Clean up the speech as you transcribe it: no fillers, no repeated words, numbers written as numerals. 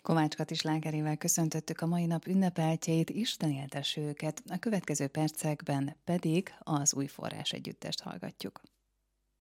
Kovács Kati slágerével köszöntöttük a mai nap ünnepeltjeit, Isten éltesse őket, a következő percekben pedig az Új Forrás együttest hallgatjuk.